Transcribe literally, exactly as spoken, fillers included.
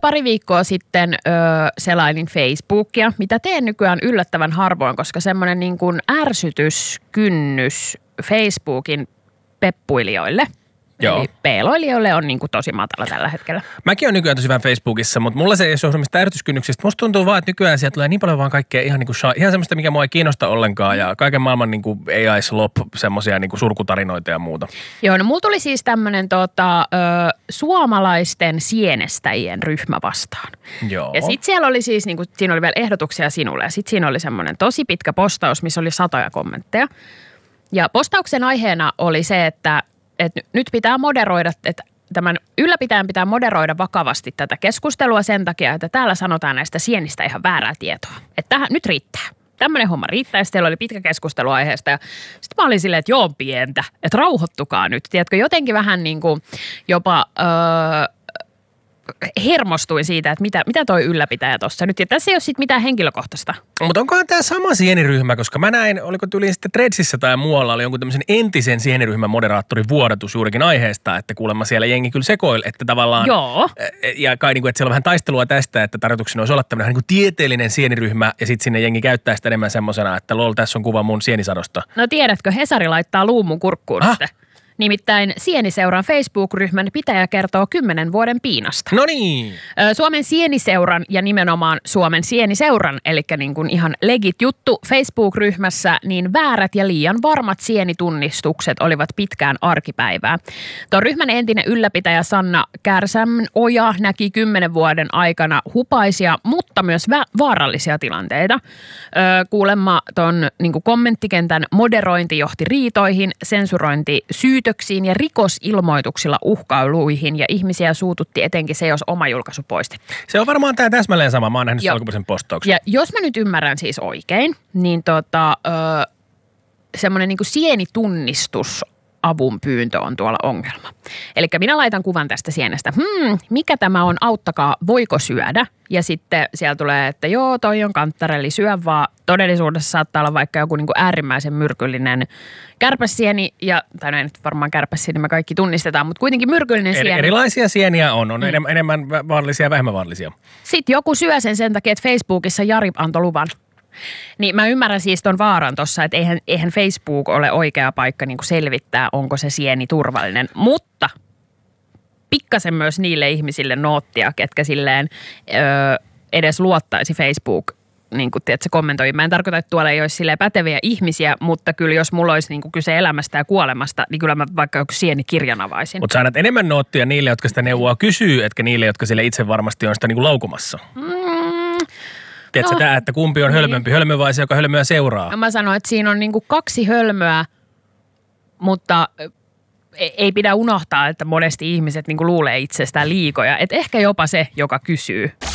pari viikkoa sitten ö, selailin Facebookia, mitä teen nykyään yllättävän harvoin, koska semmoinen niin kuin ärsytyskynnys Facebookin peppuilijoille, Joo. eli peeloilijoille on niin kuin tosi matala tällä hetkellä. Mäkin on nykyään tosi vähän Facebookissa, mutta mulla se ei ole semmoista ärsytyskynnyksistä. Musta tuntuu vaan, että nykyään sieltä tulee niin paljon vaan kaikkea ihan, niin kuin, ihan semmoista, mikä mua ei kiinnosta ollenkaan ja kaiken maailman niin kuin A I-slop, semmoisia niin kuin surkutarinoita ja muuta. Joo, no mulla tuli siis tämmöinen tota, ö, suomalaisten sienestäjien ryhmä vastaan. Joo. Ja sitten siellä oli siis, niin kuin, siinä oli vielä ehdotuksia sinulle ja sitten siinä oli semmoinen tosi pitkä postaus, missä oli satoja kommentteja. Ja postauksen aiheena oli se, että että nyt pitää moderoida, että tämän ylläpitäjän pitää moderoida vakavasti tätä keskustelua sen takia, että täällä sanotaan näistä sienistä ihan väärää tietoa. Että tähän nyt riittää. Tämmöinen homma riittää. Ja sitten teillä oli pitkä keskustelu aiheesta ja sitten mä olin silleen, että joo pientä, että rauhoittukaa nyt. Tiedätkö, jotenkin vähän niin kuin jopa Öö, hermostuin siitä, että mitä, mitä toi ylläpitäjä tuossa nyt. Ja tässä ei ole sitten mitään henkilökohtaista. Mutta onkohan tämä sama sieniryhmä, koska mä näin, oliko tyyliin sitten Threadsissä tai muualla, oli jonkun tämmöisen entisen sieniryhmän moderaattorin vuodatus juurikin aiheesta, että kuulemma siellä jengi kyllä sekoili, että tavallaan. Joo. Ja kai niin kuin, että siellä on vähän taistelua tästä, että tarkoituksena olisi olla tämmöinen niin kuin tieteellinen sieniryhmä ja sitten sinne jengi käyttää sitä enemmän semmoisena, että lol, tässä on kuva mun sienisadosta. No tiedätkö, Hesari laittaa luumun kurkkuun ah? sitten. Nimittäin Sieniseuran Facebook-ryhmän pitäjä kertoo kymmenen vuoden piinasta. No niin. Suomen Sieniseuran ja nimenomaan Suomen Sieniseuran, eli niin kuin ihan legit juttu Facebook-ryhmässä, niin väärät ja liian varmat sienitunnistukset olivat pitkään arkipäivää. Tuon ryhmän entinen ylläpitäjä Sanna Kärsämoja näki kymmenen vuoden aikana hupaisia, mutta myös vä- vaarallisia tilanteita. Kuulemma tuon niin kuin kommenttikentän moderointi johti riitoihin, sensurointi syytöksiin ja rikosilmoituksilla uhkailuihin ja ihmisiä suututti etenkin se, jos oma julkaisu poistettiin. Se on varmaan tämä täsmälleen sama. Mä oon nähnyt alkuperäisen postauksen. Ja jos mä nyt ymmärrän siis oikein, niin tota, ö, semmoinen niin kuin sienitunnistus avun pyyntö on tuolla ongelma. Eli minä laitan kuvan tästä sienestä. Hmm, mikä tämä on? Auttakaa, voiko syödä? Ja sitten siellä tulee, että joo, toi on kantarelli, syö vaan. Todellisuudessa saattaa olla vaikka joku niin kuin äärimmäisen myrkyllinen kärpäsieni, ja, tai no ei nyt varmaan kärpäsieni me kaikki tunnistetaan, mutta kuitenkin myrkyllinen sieni. Erilaisia sieniä on, on mm. enemmän, enemmän vaarallisia ja vähemmän vaarallisia. Sitten joku syö sen sen takia, että Facebookissa Jari antoi luvan. Niin mä ymmärrän siis ton vaaran tossa, että eihän, eihän Facebook ole oikea paikka niin kuin selvittää, onko se sieni turvallinen, mutta pikkasen myös niille ihmisille noottia, ketkä silleen öö, edes luottaisi Facebook, niin kuin tiedät, se kommentoi. Mä en tarkoita, että tuolla ei olisi silleen päteviä ihmisiä, mutta kyllä jos mulla olisi niin kuin kyse elämästä ja kuolemasta, niin kyllä mä vaikka joku sieni kirjan avaisin. Mutta sä annat enemmän noottia niille, jotka sitä neuvoa kysyy, etkä niille, jotka sille itse varmasti on sitä niin kuin laukumassa. Mm. Tiedätkö no, tämä, että kumpi on niin. hölmömpi, hölmö vai se, joka hölmöä seuraa? No mä sanoin, että siinä on niin kuin kaksi hölmöä, mutta ei pidä unohtaa, että monesti ihmiset niin kuin luulee itsestään liikoja. Että ehkä jopa se, joka kysyy.